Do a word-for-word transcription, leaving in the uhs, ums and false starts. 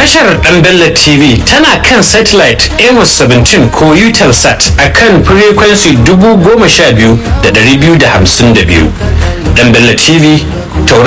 Tashar Dan Bello T V tana kan satellite Amos seventeen ko Eutelsat a kan frequency dubu goma sha biyu da ɗari biyu da hamsin da biyu. Dan Bello T V tauraro